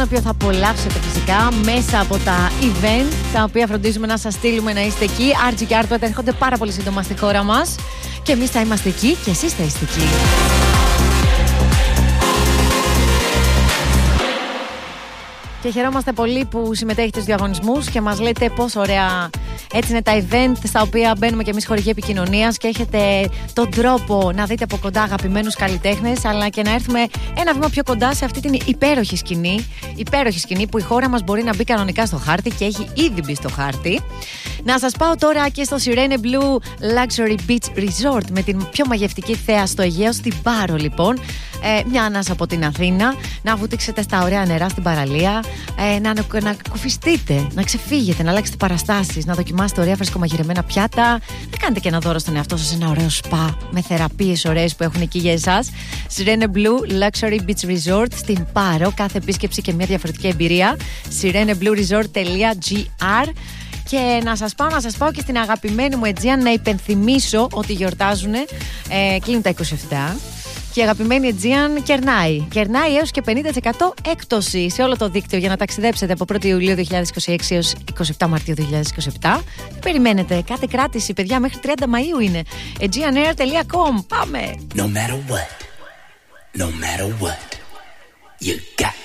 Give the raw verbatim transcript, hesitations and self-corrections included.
τον οποίο θα απολαύσετε φυσικά μέσα από τα event τα οποία φροντίζουμε να σας στείλουμε να είστε εκεί. Άρτζι και Άρτουετ έρχονται πάρα πολύ σύντομα στη χώρα μας και εμείς θα είμαστε εκεί και εσείς θα είστε εκεί. Και χαιρόμαστε πολύ που συμμετέχετε στους διαγωνισμούς και μας λέτε πόσο ωραία έτσι είναι τα event στα οποία μπαίνουμε και εμείς χορηγοί επικοινωνίας και έχετε τον τρόπο να δείτε από κοντά αγαπημένους καλλιτέχνες, αλλά και να έρθουμε ένα βήμα πιο κοντά σε αυτή την υπέροχη σκηνή. Υπέροχη σκηνή που η χώρα μας μπορεί να μπει κανονικά στο χάρτη και έχει ήδη μπει στο χάρτη. Να σας πάω τώρα και στο Sirene Blue Luxury Beach Resort με την πιο μαγευτική θέα στο Αιγαίο, στην Πάρο λοιπόν. Ε, μια ανάσα από την Αθήνα, να βουτήξετε στα ωραία νερά στην παραλία, ε, να, να, να κουφιστείτε, να ξεφύγετε, να αλλάξετε παραστάσεις, να δοκιμάσετε ωραία φρεσκομαγειρεμένα πιάτα, να κάνετε και ένα δώρο στον εαυτό σας, ένα ωραίο σπα με θεραπείες ωραίες που έχουν εκεί για εσάς. Sirene Blue Luxury Beach Resort στην Πάρο, κάθε επίσκεψη και μια διαφορετική εμπειρία. σιρένε μπλου ριζόρτ τελεία τζι άρ. Και να σας πάω, να σας πάω και στην αγαπημένη μου Aegean να υπενθυμίσω ότι γιορτάζουν, ε, κλείνουν τα είκοσι επτά. Και η αγαπημένη Aegean κερνάει. Κερνάει έως και πενήντα τοις εκατό έκπτωση σε όλο το δίκτυο για να ταξιδέψετε από πρώτη Ιουλίου δύο χιλιάδες είκοσι έξι έως είκοσι επτά Μαρτίου δύο χιλιάδες είκοσι επτά. Τι περιμένετε, κάθε κράτηση, παιδιά, μέχρι τριάντα Μαΐου είναι. aegean air τελεία com. Πάμε! No matter what, no matter what, you got